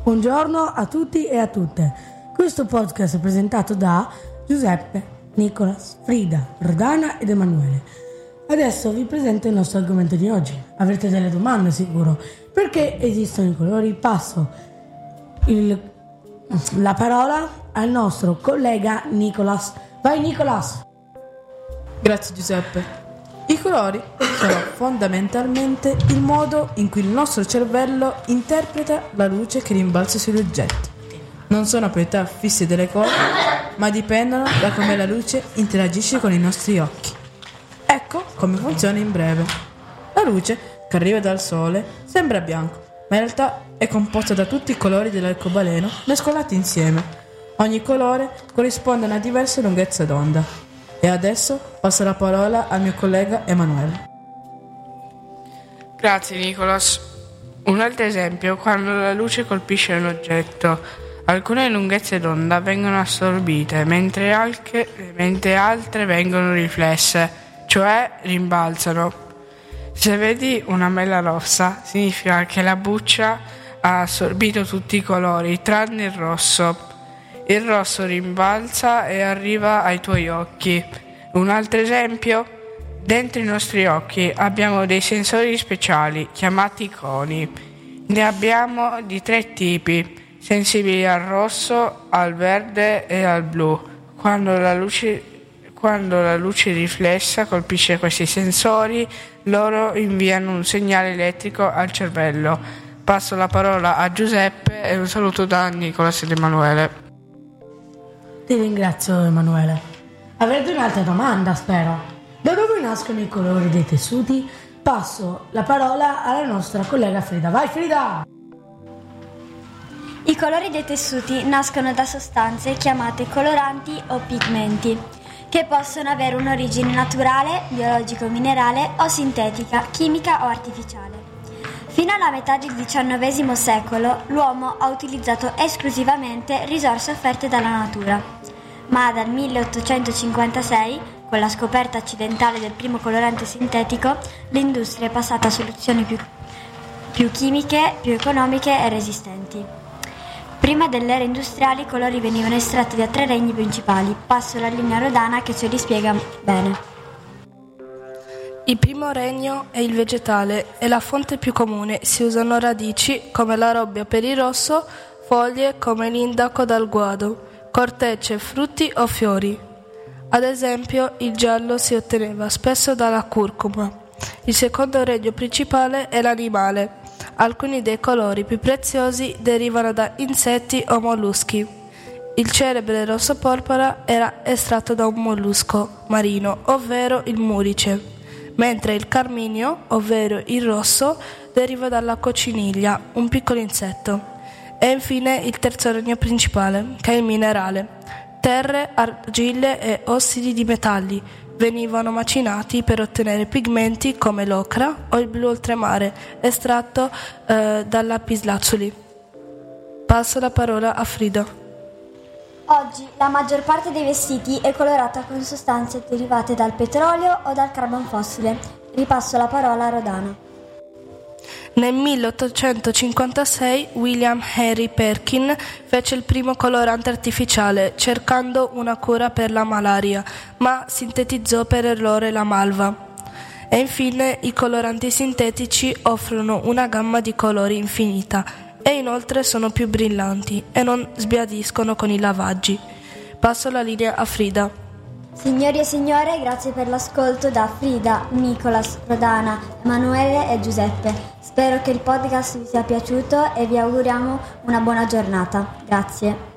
Buongiorno a tutti e a tutte. Questo podcast è presentato da Giuseppe, Nicolas, Frida, Rodana ed Emanuele. Adesso vi presento il nostro argomento di oggi. Avrete delle domande sicuro. Perché esistono i colori? Passo la parola al nostro collega Nicolas. Vai Nicolas! Grazie Giuseppe. I colori sono fondamentalmente il modo in cui il nostro cervello interpreta la luce che rimbalza sugli oggetti. Non sono proprietà fisse delle cose, ma dipendono da come la luce interagisce con i nostri occhi. Ecco come funziona in breve. La luce che arriva dal sole sembra bianco, ma in realtà è composta da tutti i colori dell'arcobaleno mescolati insieme. Ogni colore corrisponde a una diversa lunghezza d'onda. E adesso passo la parola al mio collega Emanuele. Grazie Nicolas. Un altro esempio, quando la luce colpisce un oggetto, alcune lunghezze d'onda vengono assorbite, mentre altre vengono riflesse, cioè rimbalzano. Se vedi una mela rossa, significa che la buccia ha assorbito tutti i colori, tranne il rosso. Il rosso rimbalza e arriva ai tuoi occhi. Un altro esempio? Dentro i nostri occhi abbiamo dei sensori speciali chiamati coni. Ne abbiamo di 3 tipi, sensibili al rosso, al verde e al blu. Quando la luce riflessa colpisce questi sensori, loro inviano un segnale elettrico al cervello. Passo la parola a Giuseppe e un saluto da Nicolas ed Emanuele. Ti ringrazio Emanuele. Avrete un'altra domanda, spero. Da dove nascono i colori dei tessuti? Passo la parola alla nostra collega Frida. Vai Frida! I colori dei tessuti nascono da sostanze chiamate coloranti o pigmenti, che possono avere un'origine naturale, biologico-minerale o sintetica, chimica o artificiale. Fino alla metà del XIX secolo l'uomo ha utilizzato esclusivamente risorse offerte dalla natura, ma dal 1856, con la scoperta accidentale del primo colorante sintetico, l'industria è passata a soluzioni più chimiche, più economiche e resistenti. Prima dell'era industriale i colori venivano estratti da 3 regni principali. Passo la linea Rodana che ce li spiega bene. Il primo regno è il vegetale, è la fonte più comune, si usano radici come la robbia per il rosso, foglie come l'indaco dal guado, cortecce, frutti o fiori. Ad esempio il giallo si otteneva spesso dalla curcuma. Il secondo regno principale è l'animale. Alcuni dei colori più preziosi derivano da insetti o molluschi. Il celebre rosso porpora era estratto da un mollusco marino, ovvero il murice. Mentre il carminio, ovvero il rosso, deriva dalla cocciniglia, un piccolo insetto. E infine il terzo regno principale, che è il minerale. Terre, argille e ossidi di metalli venivano macinati per ottenere pigmenti come l'ocra o il blu oltremare, estratto dal lapislazzuli. Passo la parola a Frida. Oggi la maggior parte dei vestiti è colorata con sostanze derivate dal petrolio o dal carbon fossile. Ripasso la parola a Rodana. Nel 1856 William Henry Perkin fece il primo colorante artificiale cercando una cura per la malaria, ma sintetizzò per errore la malva. E infine i coloranti sintetici offrono una gamma di colori infinita e inoltre sono più brillanti e non sbiadiscono con i lavaggi. Passo la linea a Frida. Signori e signore, grazie per l'ascolto da Frida, Nicolas, Rodana, Emanuele e Giuseppe. Spero che il podcast vi sia piaciuto e vi auguriamo una buona giornata. Grazie.